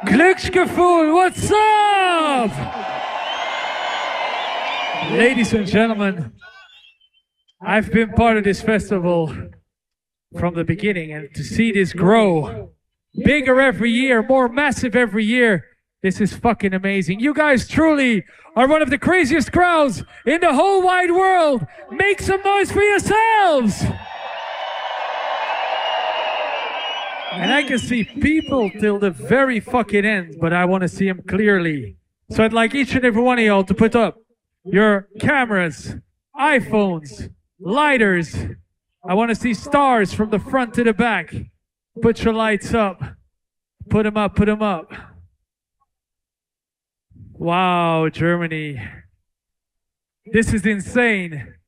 Glücksgefühl, what's up? Ladies and gentlemen, I've been part of this festival from the beginning, and to see this grow bigger every year, more massive every year, this is fucking amazing. You guys truly are one of the craziest crowds in the whole wide world. Make some noise for yourselves! And I can see people till the very fucking end, but I want to see them clearly. So I'd like each and every one of y'all to put up your cameras, iPhones, lighters. I want to see stars from the front to the back. Put your lights up. Put them up, put them up. Wow, Germany. This is insane.